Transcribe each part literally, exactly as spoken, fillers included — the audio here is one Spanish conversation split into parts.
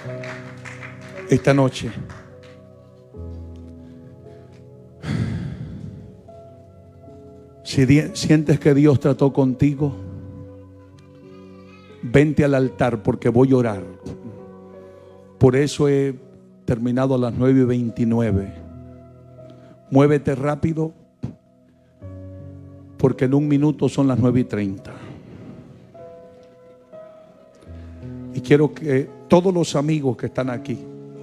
esta noche, si di- sientes que Dios trató contigo, vente al altar porque voy a orar. Por eso he terminado a las nueve y veintinueve. Muévete rápido porque en un minuto son las nueve y treinta. Y quiero que todos los amigos que están aquí,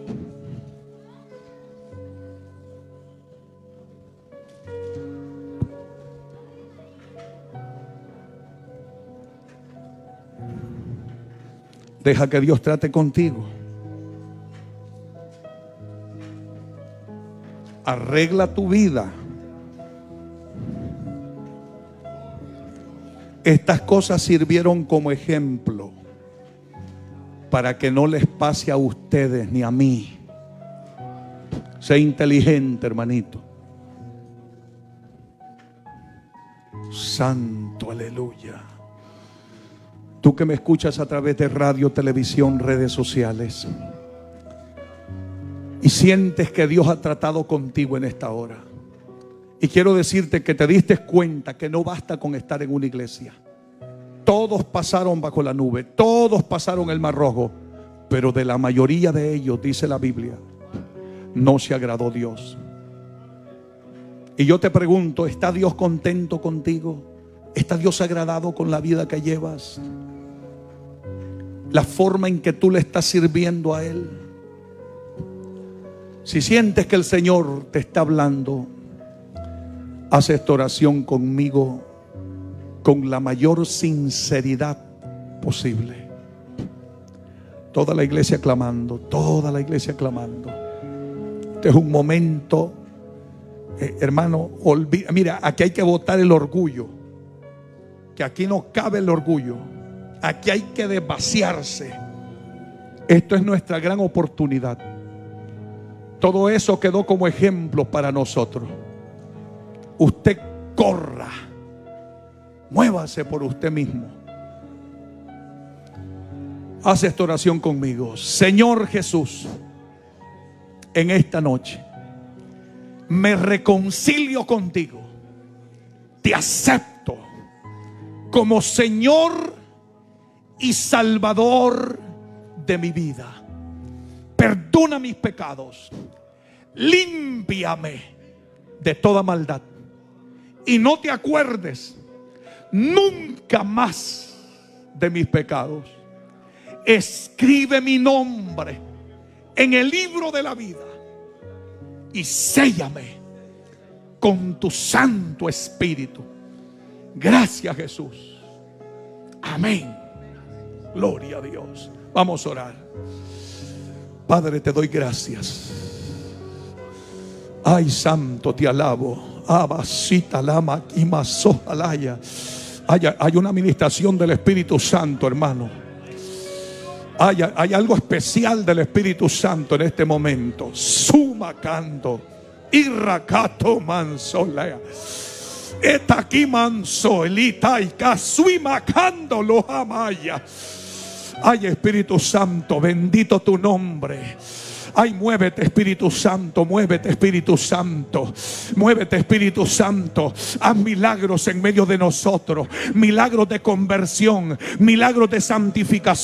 deja que Dios trate contigo. Arregla tu vida. Estas cosas sirvieron como ejemplo para que no les pase a ustedes ni a mí. Sé inteligente, hermanito. Santo, aleluya. Tú que me escuchas a través de radio, televisión, redes sociales, y sientes que Dios ha tratado contigo en esta hora, y quiero decirte que te diste cuenta que no basta con estar en una iglesia. Todos pasaron bajo la nube, todos pasaron el mar rojo, pero de la mayoría de ellos, dice la Biblia, no se agradó Dios. Y yo te pregunto, ¿está Dios contento contigo? ¿Está Dios agradado con la vida que llevas? La forma en que tú le estás sirviendo a Él. Si sientes que el Señor te está hablando, haz esta oración conmigo con la mayor sinceridad posible. Toda la iglesia clamando, toda la iglesia clamando. Este es un momento, eh, hermano, olvida, mira, aquí hay que botar el orgullo, que aquí no cabe el orgullo. Aquí hay que desvaciarse. Esto es nuestra gran oportunidad. Todo eso quedó como ejemplo para nosotros. Usted corra, muévase por usted mismo. Haz esta oración conmigo. Señor Jesús, en esta noche me reconcilio contigo. Te acepto como Señor y Salvador de mi vida. Perdona mis pecados, límpiame de toda maldad y no te acuerdes nunca más de mis pecados. Escribe mi nombre en el libro de la vida y séllame con tu Santo Espíritu. Gracias, Jesús. Amén. Gloria a Dios. Vamos a orar. Padre, te doy gracias. Ay, santo, te alabo. Abasita lama y masojalaya. Hay, hay una administración del Espíritu Santo, hermano. Hay, hay algo especial del Espíritu Santo en este momento. Suma canto. Irrakato mansolea. Eta aquí manso elita y casuimacando lo amaya. Ay, Espíritu Santo, bendito tu nombre. Ay, muévete, Espíritu Santo, muévete, Espíritu Santo, muévete, Espíritu Santo. Haz milagros en medio de nosotros, milagros de conversión, milagros de santificación.